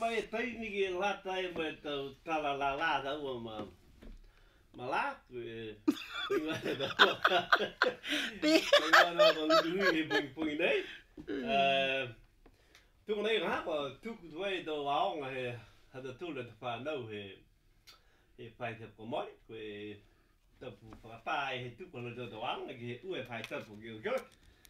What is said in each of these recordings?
e tai ni ke lata e mo tau tala la la da o ma pinga da pinga na ba du ni ping nei tu nei ha ba tu ku e do wa nga he ha da tu le fa no he pai te po mo ku e ta pu pa pa he tu ko le do wa nga ke u e pai ta pu ge ge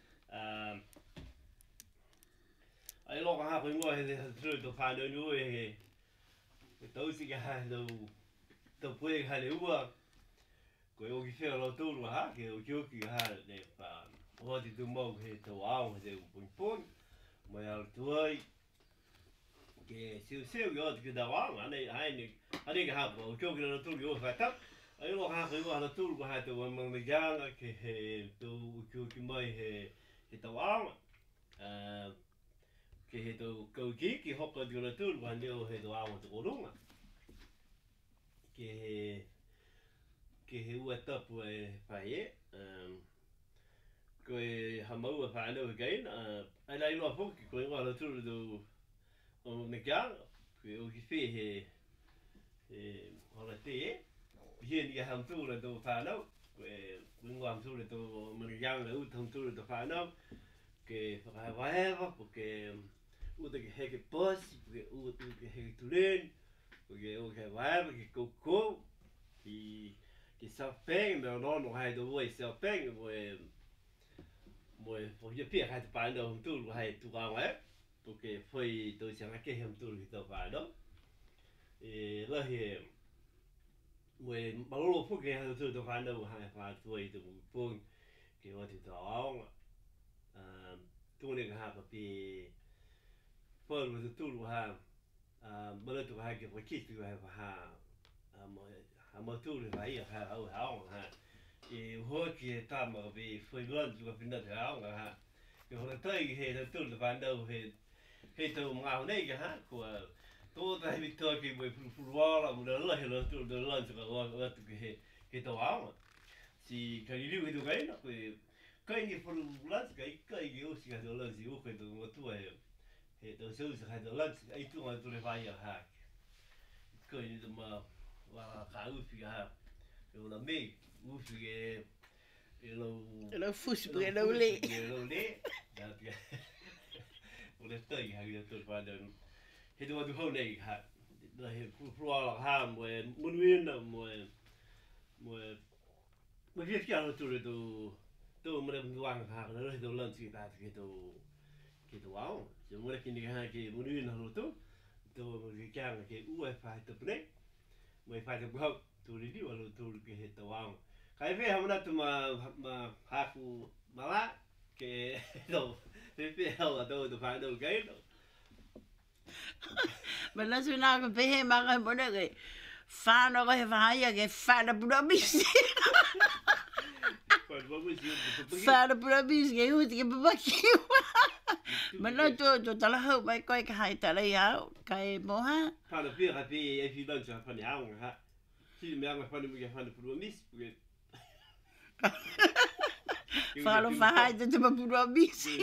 ai lo ha ping mo he tu do fa no nu he tau si ga ha do to pu ha le u ko o ki fea lo tūru ha, ke o ki oki ha ne pa o ti tu mau he tau ao he te upung mai al tuai ke siu yo ki da wang ane ane ka ha o ki oki lo tūru yo fa tap ai lo ha ko lo tūru ko ha te o mang me janga ke he tu ki oki mai he tau ao ke he tau kau ki hoko di lo tūru ha leo he tau ao te korunga ke he ua tapu e whai e. Ko e hamau a whanau e gain. Ai lai loa whuki ko e ngā la tūru do o me kia. Ko e o ki whi he hora te e. Hia ni a ham tūra do whanau. Ko e ngā ham tūra do o me kia ut ham tūra do whanau. Ke whakahewahewa. Ko ke uta ke heke posi. Ko ke uta ke heke turen. Ko ke o ke wahewa ke koukou. Ki Southbank me no hai do voi Southbank mo fo ye pia hai pa no tu hai tu ga wa porque foi do changa ke hem tu to va do e la he mo malo fo ke ha tu do va no hai pa tu e do pung ke o ti to ong tu ne ga pa pi fo mo tu ha mo tu ha ke fo ki tu ha mo tu le vai ha au ha e ho ki ta mo vi foi lon tu pina te au ha ke ho tai he tu le van do he to ma nei ke ha ko to da vi to ki mo fu wala mo la he lo tu de lon tu ko tu ke to au si ka ni ri tu kai no ko ni fu la ka o si ka do lon si o ko to mo tu he to so sa do lon ai tu ma tu le vai ha ko ni do ma wa ka ufi ha e la me ufi e lo fus bre lo le da ke o le tai ha ia tu pa don he do du ho nei ha da he fu ala ha mo win mo ke kia no tu mo le wang ha le do lan si ta ke to au je mo le ki ni ha ke mo win no tu mo ke kia ke u e fa to bre mo e fa te bro tu ri di wala tu ke he to wang kai ve hamna tu ma ha ku mala ke do pe ha do fa do ke do ma la su na ko pe he ma ga mo ne fa no ga fa ya ke fa na bro mi fa na bro mi ke u ke ba ki ma la to tala ho mai ko ka hai tala ya kai mo ha pa na pe ha pe e fi lan sa fa ni ha ha si me anga fa ni me fa ni bro mi Falo fahai te ma puro bisi.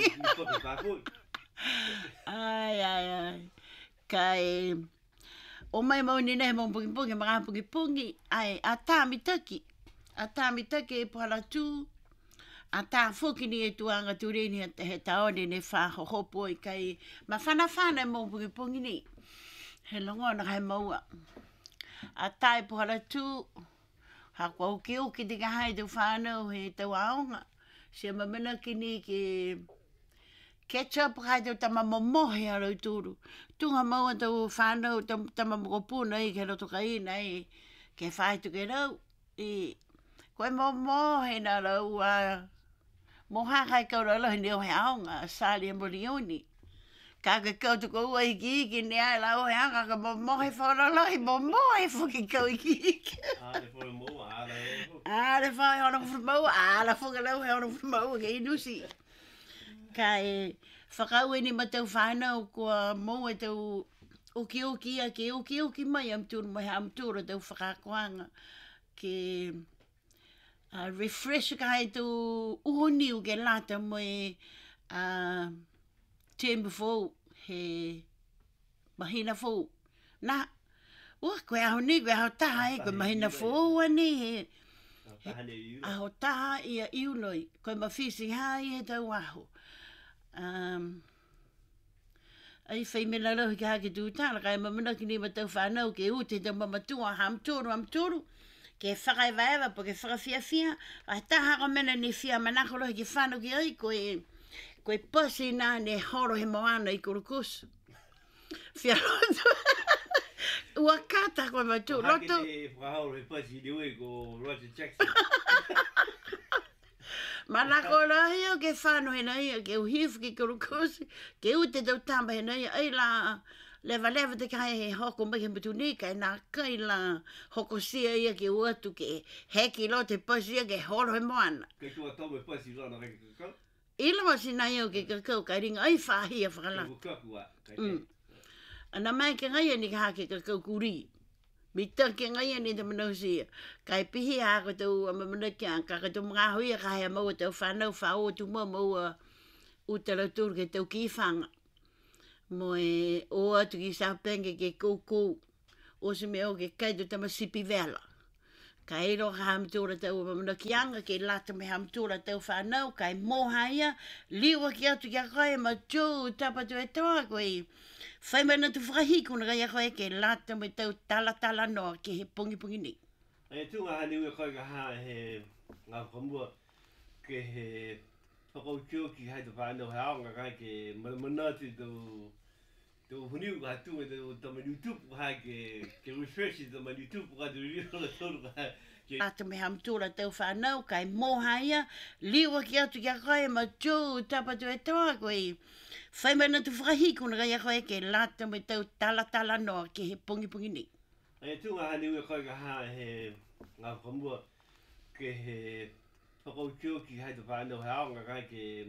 Ai. Kai o mai mau ni nei mo pungi ma pungi ai atami taki. Atami taki e pala tu. Ata foki ni e tuanga tureni he taone ne fa hopo i kai ma fana mo pungi ni. He longo na kai maua. Ata e pala tu. Ha ko ki te hai te whānau he te waonga. Se mamena kini ke ketchup hai te tama momohe a rau tūru. Tunga maua tau whānau tama mokopuna i ke roto kai nei ke whai tu ke rau. Koe momohe na rau moha kai kau rau lahi neo he aonga sāli e morioni. Ka ke kau tu kou ai ki ne ai lau he anga ka momohe whauralahi momohe fuki kau i ki. Le fai ona fumau, la foga lau he ona fumau ke inusi. Kai whakau e ni matau whanau kua mou e tau uki mai am tūru mai am tūru tau whakakoanga ke refresh ka hai tu uhoniu ke lata mo e term before he mahina fō. Nā, koe aho ni, koe aho taha e, koe mahina fō ani. Aho taha ia iunoi, koe mawhisi hai he tau aho. Ai whai mena lau ki hake tūtana, kai mamana ki ni matau whanau ke ute tau mamatua hamtoro. Ke whakai waewa po ke whakawhiawhia, ai taha ka mena ni whia manako lohi ki whanau ki ai, koe pasi nā ne horo he moana i kurukusu. Whia roto. Ua kata koe matu. Hake te whakahoro he pasi ni ue ko Roger Jackson. Manako lohi o ke whanau he nei, ke uhifu ki kurukusu, ke ute tau tamba he nei, ai la... Lewa te kai he hoko mai he mutu ni kai nā kai la hoko sia ia ke uatu ke heki lo te pasi ia ke horo he moana. Kei tua tau me pasi rana reki kakau? Ila wasi nai au ke kakau kai ringa ai whahia whakala. Kei ukaku wa, kai te. Ana mai ke ngai ni ka hake kakau kuri. Mita ke ngai ni te manau sia. Kai pihi hako tau amamana kia ka tau mga huia ka hea maua tau whanau whao tu maua utala tūru ke tau ki whanga. Mo e o atu ki Sapenge ke koukou, o se mea o ke kaitu tama sipi vela. Ka ero ka hamtura tau mamana kianga, ke lata me hamtura tau whanau, ka e moha ia, liwa ki atu ki a koe ma tū tapatu e toa koe. Whai mana tu whakahiku na kai a koe ke lata me tau tala noa ke he pungi ni. E tūnga hani ue koe ka haa he ngā whamua ke he whakautio ki hai te whanau he aonga kai ke manati tau huniu ka hatu e tama YouTube ka ke refresh tama YouTube ka te riro la tōru ka ke... Lata me hamtura tau whanau, ka e moha ia, liwa ki atu ki a koe ma tū tapatu e toa koe. Whai mana tu whakahiku na kai a koe ke lata me tau tala noa ke he pungi ni. E tūnga hani ue koe ka haa he ngā whamua ke he whakautio ki hai te whanau he aonga kai ke